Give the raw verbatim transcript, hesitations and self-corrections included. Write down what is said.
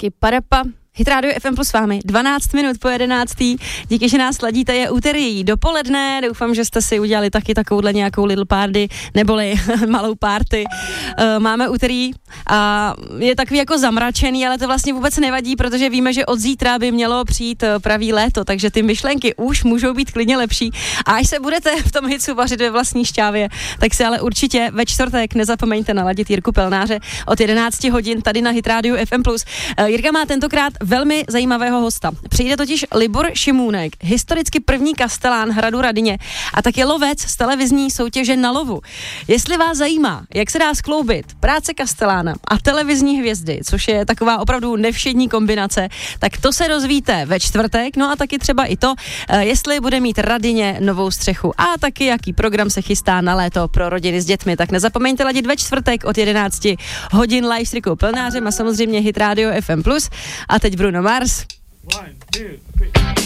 hezky Parapa. Hit Radio F M plus s vámi, dvanáct minut po jedenáctý. Díky, že nás sladíte, je úterý dopoledne. Doufám, že jste si udělali taky takovouhle nějakou little party, neboli malou party. Máme úterý a je takový jako zamračený, ale to vlastně vůbec nevadí, protože víme, že od zítra by mělo přijít pravý léto, takže ty myšlenky už můžou být klidně lepší. A až se budete v tom hicu vařit ve vlastní šťávě, tak si ale určitě ve čtvrtek nezapomeňte naladit Jirku Pelnáře od jedenácti hodin tady na Hit Radio F M plus. Jirka má tentokrát velmi zajímavého hosta. Přijde totiž Libor Šimůnek, historicky první kastelán hradu Radyně a taky lovec z televizní soutěže Na lovu. Jestli vás zajímá, jak se dá skloubit práce kastelána a televizní hvězdy, což je taková opravdu nevšední kombinace, tak to se dozvíte ve čtvrtek, no a taky třeba i to, jestli bude mít Radyně novou střechu a taky jaký program se chystá na léto pro rodiny s dětmi, tak nezapomeňte ladit ve čtvrtek od jedenácti hodin live s Rikou Pelnářem a samozřejmě Hit Radio F M plus. A teď Bruno Mars. One, two, three.